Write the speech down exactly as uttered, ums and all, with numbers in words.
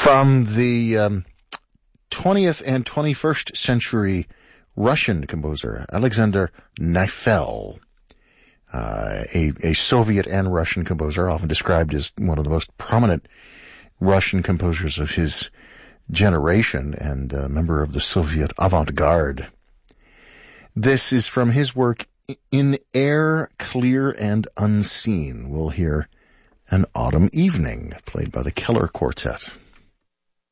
From the um, twentieth and twenty-first century Russian composer Alexander Neifel, uh, a, a Soviet and Russian composer, often described as one of the most prominent Russian composers of his generation and a member of the Soviet avant-garde. This is from his work In Air Clear and Unseen. We'll hear An Autumn Evening, played by the Keller Quartet.